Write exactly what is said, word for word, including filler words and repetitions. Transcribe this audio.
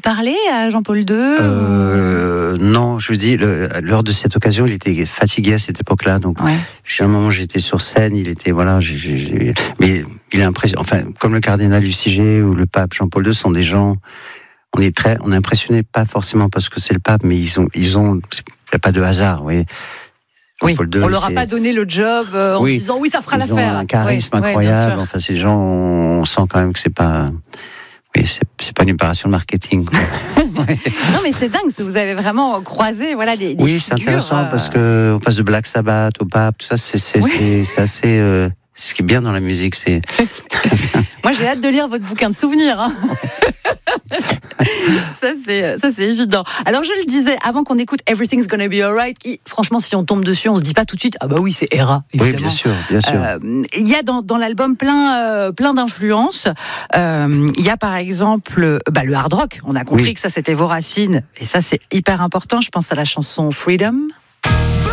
parler à Jean-Paul deux euh, Non, je vous dis, le, lors de cette occasion, il était fatigué à cette époque-là. Donc, ouais. j'ai un moment, j'étais sur scène, il était, voilà, j'ai, j'ai, mais il est impressionnant. Enfin, comme le cardinal Luciger ou le pape Jean-Paul deux sont des gens, on est très, on est impressionné, pas forcément parce que c'est le pape, mais ils ont, ils ont, il n'y a pas de hasard, vous voyez. Oui, deux, on leur a pas donné le job euh, en oui, se disant oui, ça fera ils l'affaire. Ils ont un charisme oui, incroyable. Oui, enfin, ces gens, on sent quand même que c'est pas, oui, c'est, c'est pas une opération de marketing. Quoi. Ouais. Non, mais c'est dingue, parce que vous avez vraiment croisé, voilà, des, des oui, figures. C'est intéressant euh... parce que on passe de Black Sabbath au pape, tout ça, c'est, c'est, oui. c'est, c'est assez. Euh, ce qui est bien dans la musique, c'est. Moi, j'ai hâte de lire votre bouquin de souvenirs. Hein. ça, c'est, ça, c'est évident. Alors, je le disais, avant qu'on écoute Everything's Gonna Be Alright, qui, franchement, si on tombe dessus, on se dit pas tout de suite, ah bah oui, c'est Hera, évidemment. Oui, bien sûr, bien sûr. Il euh, y a dans, dans l'album plein, euh, plein d'influences. Il euh, y a, par exemple, bah, le hard rock. On a compris oui. que ça, c'était vos racines. Et ça, c'est hyper important. Je pense à la chanson Freedom.